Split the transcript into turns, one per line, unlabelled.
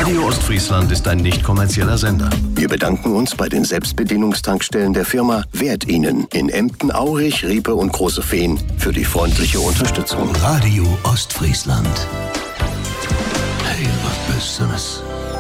Radio Ostfriesland ist ein nicht kommerzieller Sender.
Wir bedanken uns bei den Selbstbedienungstankstellen der Firma Wert Ihnen in Emden, Aurich, Riepe und Große Fehn für die freundliche Unterstützung.
Radio Ostfriesland. Hey, was Besseres.